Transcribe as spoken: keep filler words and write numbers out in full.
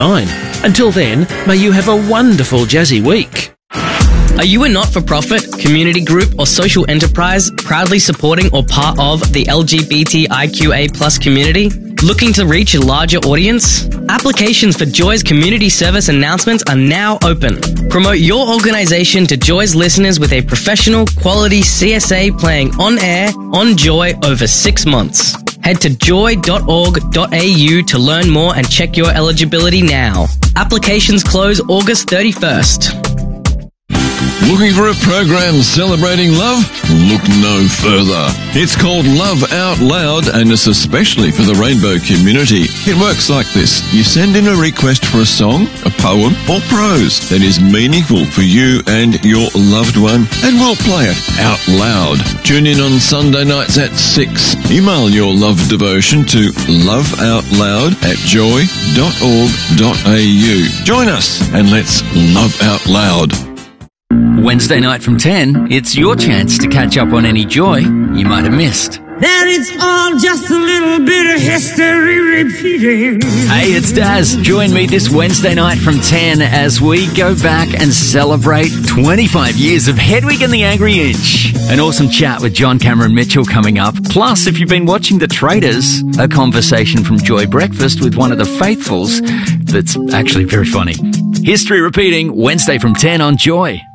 nine. Until then, may you have a wonderful jazzy week. Are you a not-for-profit, community group or social enterprise proudly supporting or part of the L G B T I Q A plus community? Looking to reach a larger audience? Applications for Joy's community service announcements are now open. Promote your organisation to Joy's listeners with a professional, quality C S A playing on air, on Joy over six months. Head to joy dot org dot a u to learn more and check your eligibility now. Applications close August thirty-first. Looking for a program celebrating love? Look no further. It's called Love Out Loud and it's especially for the rainbow community. It works like this. You send in a request for a song, a poem or prose that is meaningful for you and your loved one and we'll play it out loud. Tune in on Sunday nights at six. Email your love devotion to loveoutloud at joy dot org dot a u. Join us and let's love out loud. Wednesday night from ten, it's your chance to catch up on any joy you might have missed. That it's all just a little bit of history repeating. Hey, it's Daz. Join me this Wednesday night from ten as we go back and celebrate twenty-five years of Hedwig and the Angry Inch. An awesome chat with John Cameron Mitchell coming up. Plus, if you've been watching The Traitors, a conversation from Joy Breakfast with one of the faithfuls that's actually very funny. History repeating Wednesday from ten on Joy.